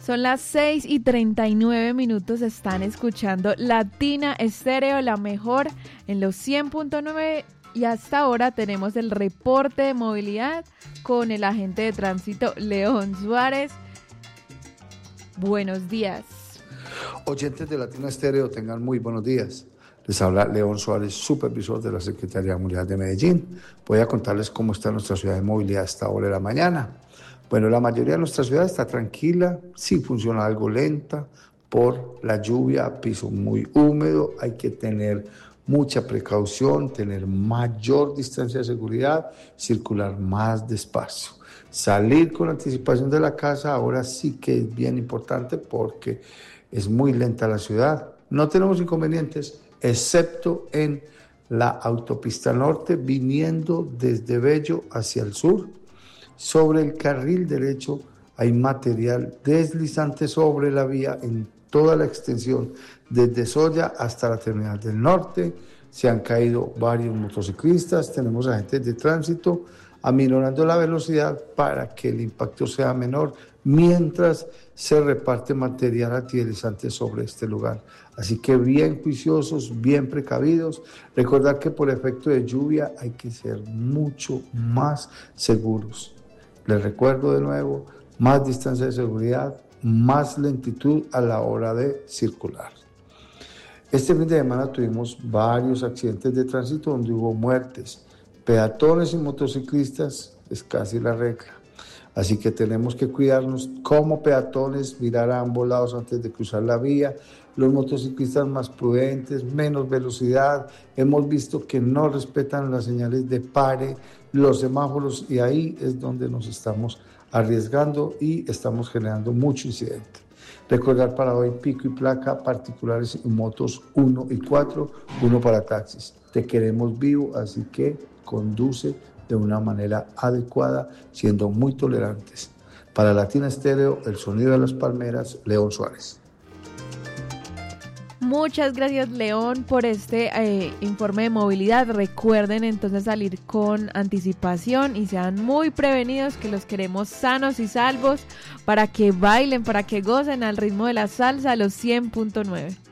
Son las 6:39. Están escuchando Latina Estéreo, la mejor en los 100.9. Y hasta ahora tenemos el reporte de movilidad con el agente de tránsito León Suárez. Buenos días. Oyentes de Latina Estéreo, tengan muy buenos días. Les habla León Suárez, supervisor de la Secretaría de Movilidad de Medellín. Voy a contarles cómo está nuestra ciudad de movilidad a esta hora de la mañana. Bueno, la mayoría de nuestra ciudad está tranquila, sí funciona algo lenta por la lluvia, piso muy húmedo, hay que tener mucha precaución, tener mayor distancia de seguridad, circular más despacio. Salir con anticipación de la casa ahora sí que es bien importante porque es muy lenta la ciudad. No tenemos inconvenientes, excepto en la autopista norte, viniendo desde Bello hacia el sur. Sobre el carril derecho hay material deslizante sobre la vía en toda la extensión, desde Soya hasta la terminal del norte. Se han caído varios motociclistas, tenemos agentes de tránsito aminorando la velocidad para que el impacto sea menor mientras se reparte material antideslizante sobre este lugar. Así que bien juiciosos, bien precavidos. Recordar que por efecto de lluvia hay que ser mucho más seguros. Les recuerdo de nuevo, más distancia de seguridad, más lentitud a la hora de circular. Este fin de semana tuvimos varios accidentes de tránsito donde hubo muertes. Peatones y motociclistas es casi la regla. Así que tenemos que cuidarnos como peatones, mirar a ambos lados antes de cruzar la vía. Los motociclistas más prudentes, menos velocidad. Hemos visto que no respetan las señales de pare, los semáforos, y ahí es donde nos estamos arriesgando y estamos generando mucho incidente. Recordar para hoy pico y placa, particulares y motos 1 y 4, 1 para taxis. Te queremos vivo, así que conduce de una manera adecuada, siendo muy tolerantes. Para Latina Estéreo, el sonido de las palmeras, León Suárez. Muchas gracias, León, por este informe de movilidad. Recuerden entonces salir con anticipación y sean muy prevenidos, que los queremos sanos y salvos para que bailen, para que gocen al ritmo de la salsa a los 100.9.